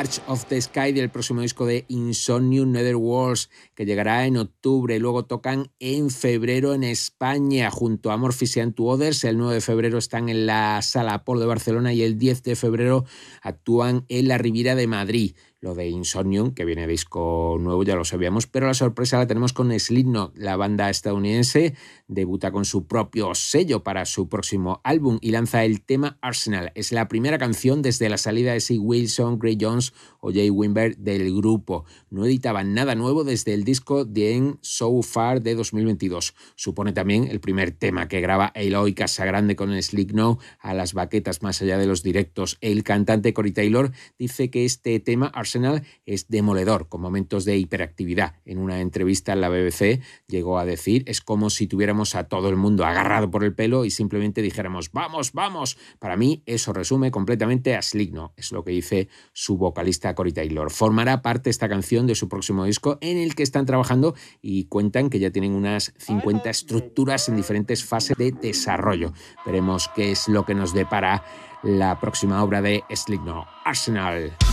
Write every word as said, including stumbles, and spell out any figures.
Arch of the Sky del próximo disco de Insomnium Netherworlds, que llegará en octubre. Luego tocan en febrero en España junto a Amorphis and Two Others. El nueve de febrero están en la Sala Apolo de Barcelona y el diez de febrero actúan en la Riviera de Madrid. Lo de Insomnium, que viene disco nuevo, ya lo sabíamos, pero la sorpresa la tenemos con Slipknot. La banda estadounidense debuta con su propio sello para su próximo álbum y lanza el tema Arsenal. Es la primera canción desde la salida de Sig Wilson, Gray Jones o Jay Wimber del grupo. No editaban nada nuevo desde el disco The End So Far de dos mil veintidós. Supone también el primer tema que graba Eloy Casagrande con Slipknot a las baquetas más allá de los directos. El cantante Corey Taylor dice que este tema Arsenal es demoledor, con momentos de hiperactividad. En una entrevista en la B B C llegó a decir: es como si tuviéramos a todo el mundo agarrado por el pelo y simplemente dijéramos ¡vamos, vamos! Para mí eso resume completamente a Slipknot, es lo que dice su vocalista Corey Taylor. Formará parte esta canción de su próximo disco en el que están trabajando y cuentan que ya tienen unas cincuenta estructuras en diferentes fases de desarrollo. Veremos qué es lo que nos depara la próxima obra de Slipknot, Arsenal.